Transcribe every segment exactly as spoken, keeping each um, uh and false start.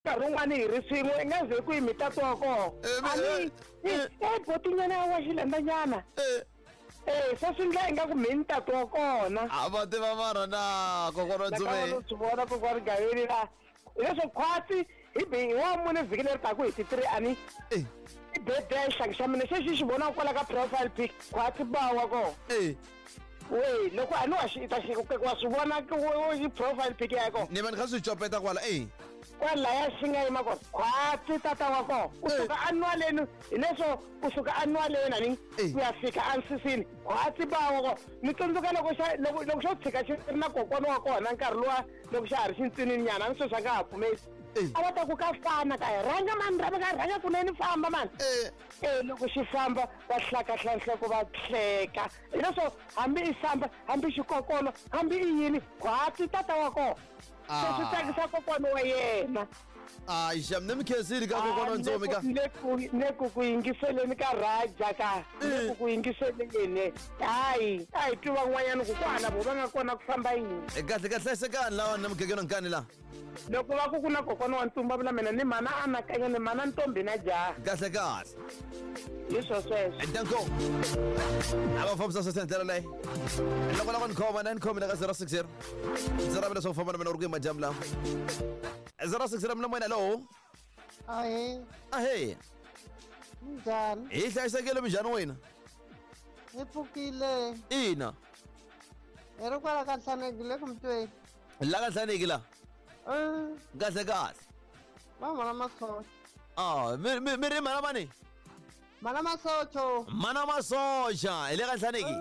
karungani hiriswinwe ngaze ku imitato ko ani eh botinyana wa xilenda nyana eh eh sasindla inga ku minta to kona abate va mara na kokoro tsume tsubona ko kwari gayeni la leswo khwati ibe wa mune vikele ta ku hi three ani eh ibede hlangishamene sesi xibona kwala ka profile pic khwati bawa ko eh we loko anu wa xita xi ku swivona ku i profile pic yako ni mani khasu chopeta kwala eh kwala ya singa imako khwati tata wako kusuka anwaleni leswo kusuka anwaleni ani kuyafika ansisini khwati bawa ko mitsundzuka loko xa loko xo tshika xi ri na kokwana wa kona nkarhi luwa loko xa ha ri xintsinini nyana ni swo swa nga ha pfumeli a va ta ku ka fana ka hi rhanga mani rava ka rhanga kuneni famba mani eh loko xi famba va hlakahlanhleko va hleka hileswo hambi i famba hambi xikokolo hambi i yini khwati tata wa kona se swi tsakisa kokwana wa yena ai xam ne mikhesini ka kokwana ntsomi ka ne ku ku yingiseleni ka raja ka ne ku ku yingiseleni hayi hayi twi van'wanyana ku kwana vo va nga kona ku famba yini kahle ka hlayisekani lawa na mugegeno nkani la loko va ku ku na kokwana wa ntsumba vula mina ni mana anakanya ni mana ntombi na jaha kahle kahle hi swo sweswo danko aba fambisa sesentela leyi loko lava ni khoma na ni khomile ka zero six zero zero vile swo famba na mina u ri ku yima jamu lawa zero six zero mina moyena lo ahe ahe njani hi hlayisekile minjhani wena hi pfukile ina hi ri kwala ka nhlanekile kumtweni la ka hlaneki la um kahle kahle va mana masocha ah mi mi mi ri mana mani mana masocho mana masocha hi le ka hlaneki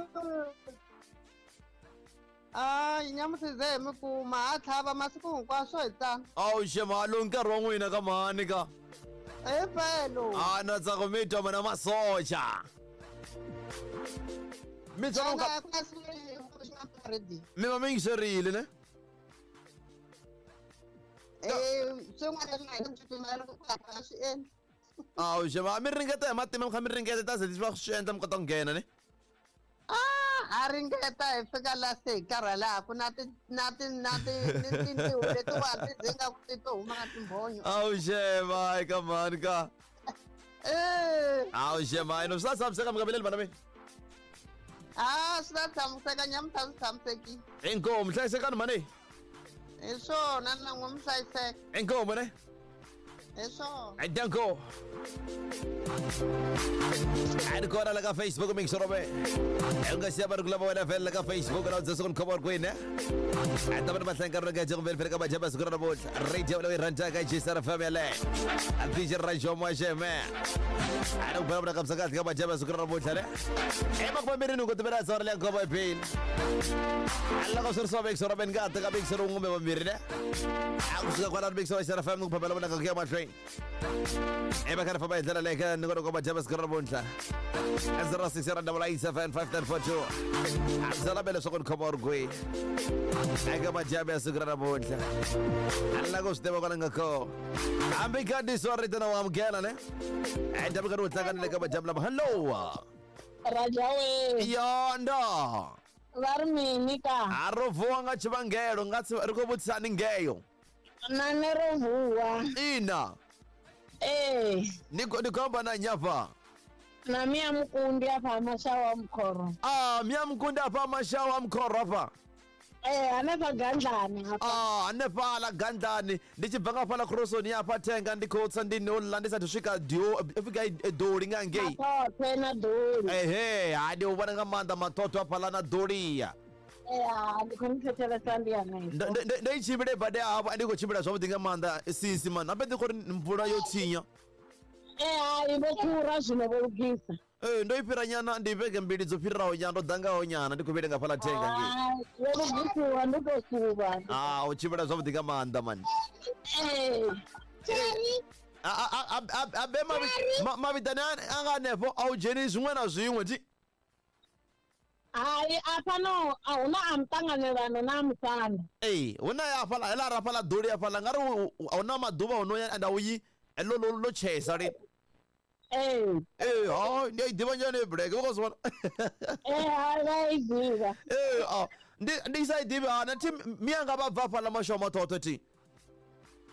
hayi nyamusize hi mi kuma a tlhava masiku hinkwaswo hi tana awu xemalo nkarhi wa n'wina ka mani ka hi pelo a na tsako mi twa mana masocha mi tshama mi va mi yingiserile ne swin'wana leswi nga hi tsutsumela ku kha swi endla awu xema mi ringeta hi matimba mi kha mi ringeta ta ze va swi endla mi kota ku nghena ne a ringeta hi fika la se hi karhalaku na ti na ti na ti tintiho letiwa ti zinga ku ti to huma ka timbhonyo awu xema eka mani ka eh awu xema ino swi ta tshamiseka mi nga vileli vana mina a swi ta tshamiseka nyamusa swi tshamisekile inkomu hlayisekani mani hi swona na n'we mi hlayiseka inkomu ne hi swona danko ani kona la ka Facebook mi ngishorobe enga siya baru kulaba wena vela ka Facebook na utsa sokon khobor kwini ata bana batlenga ro ga jeng vel ka ba jaba sokora bot radio lo ranta ka jisara family afiji rajo mo jeme ana bana bana kapsa ka ba jaba sokora bot le e ba ko mirinu ko tebera sor le ko ba pin alla ko sur so be soro ben ga ta ka be soro ngumbe ba mirine aku suka kwa be soro sara family ko ba bana ka ke ma train e ba kana fa ba itala le ka ngoro ko ba jaba sokora bot zero six zero double eight seven five nine four two azala bele sokon khobor gwe aga majabe asugara bonta alla go stebo kana ngako ambi kadi sorry tana wa mgela ne ai dabi kadu tsaka ne ka majabla hello rajawe yonda varmini ka arovuwa nga chivangelo ngatsi riko butsani ngeyo nane rovuwa ina eh niko nikomba na nyapa na mia mkundi hapa mashawa mkoro ah mia mkundi hapa mashawa mkoro hapa eh anefa gandlani hapa ah anefa la gandlani ndichibvanga pala crossoni hapa tenga ndikotsa ndinola ndisati swika dio fika edoli ngangei ah tena doli ehe hadi ubana ngamanda matoto hapa lana doliya eh ndikhonithethela sandi yana ndaichibile bade hapa ndiko chibila zwo dinga manda sisi man abe ndiko mvula yotsinya eh hayi bokhura zwino bolugisa eh ndoipira nyana ndiveke mbili dzo piriraho nyana ndo dangaho nyana ndikuvile nga phala tenga ngi ah bolugisiwa ndikosuba ah uchibila zwo dinga manda man eh cheri abe mavitani anganepo aujeni zwin'we na zwin'we ti hayi apa no awuna amtanganelano na msana eh una ya phala ela ra phala doli ya phala ngari awuna maduva unoya andawuyi elo lo lo chesa ri eh eh ha ndi diva njani break ko swa eh hayi diva eh ah ndi ndi sai diva na tim mianga ba va phala masho matoto ti